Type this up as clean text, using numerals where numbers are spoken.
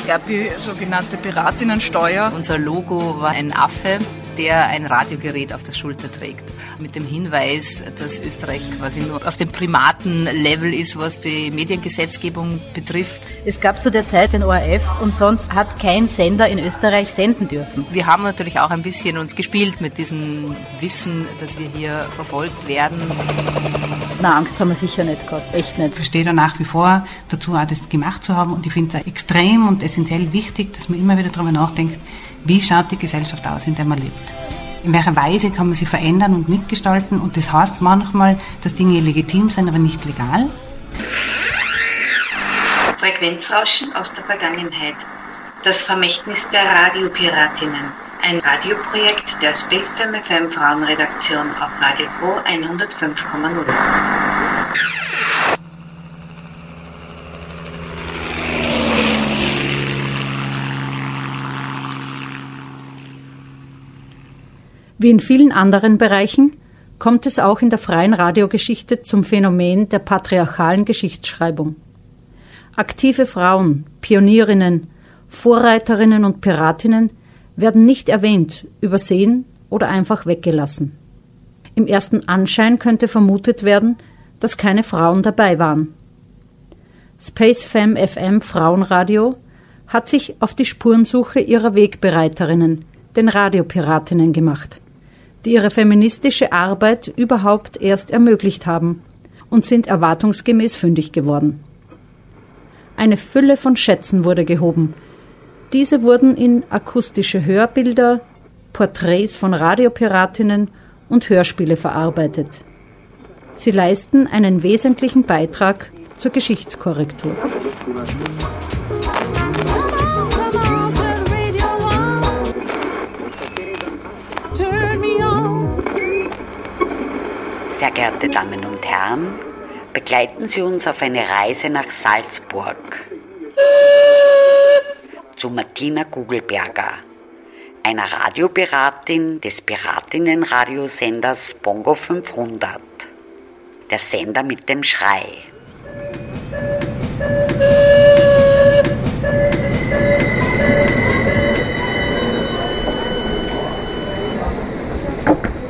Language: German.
gab die sogenannte Piratinnensteuer. Unser Logo war ein Affe, der ein Radiogerät auf der Schulter trägt. Mit dem Hinweis, dass Österreich quasi nur auf dem Primatenlevel ist, was die Mediengesetzgebung betrifft. Es gab zu der Zeit den ORF und sonst hat kein Sender in Österreich senden dürfen. Wir haben natürlich auch ein bisschen uns gespielt mit diesem Wissen, dass wir hier verfolgt werden. Na, Angst haben wir sicher nicht gehabt, echt nicht. Ich stehe da nach wie vor dazu, auch das gemacht zu haben, und ich finde es extrem und essentiell wichtig, dass man immer wieder darüber nachdenkt, wie schaut die Gesellschaft aus, in der man lebt. In welcher Weise kann man sie verändern und mitgestalten, und das heißt manchmal, dass Dinge legitim sind, aber nicht legal. Frequenzrauschen aus der Vergangenheit. Das Vermächtnis der Radiopiratinnen. Ein Radioprojekt der Space FM Frauenredaktion auf Radio Froh 105,0. Wie in vielen anderen Bereichen kommt es auch in der freien Radiogeschichte zum Phänomen der patriarchalen Geschichtsschreibung. Aktive Frauen, Pionierinnen, Vorreiterinnen und Piratinnen werden nicht erwähnt, übersehen oder einfach weggelassen. Im ersten Anschein könnte vermutet werden, dass keine Frauen dabei waren. Space FM Frauenradio hat sich auf die Spurensuche ihrer Wegbereiterinnen, den Radiopiratinnen, gemacht, die ihre feministische Arbeit überhaupt erst ermöglicht haben und sind erwartungsgemäß fündig geworden. Eine Fülle von Schätzen wurde gehoben. Diese wurden in akustische Hörbilder, Porträts von Radiopiratinnen und Hörspiele verarbeitet. Sie leisten einen wesentlichen Beitrag zur Geschichtskorrektur. Sehr geehrte Damen und Herren, begleiten Sie uns auf eine Reise nach Salzburg zu Martina Kugelberger, einer Radiopiratin des Piratinnenradiosenders Bongo 500, der Sender mit dem Schrei.